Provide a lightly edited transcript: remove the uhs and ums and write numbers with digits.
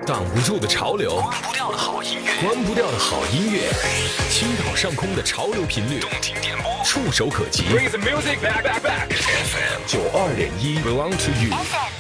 挡不住的潮流，关不掉的好音乐，关不掉的好音乐。青岛上空的潮流频率，动听点播，触手可及。Bring the music back. FM 92.1 belong to you。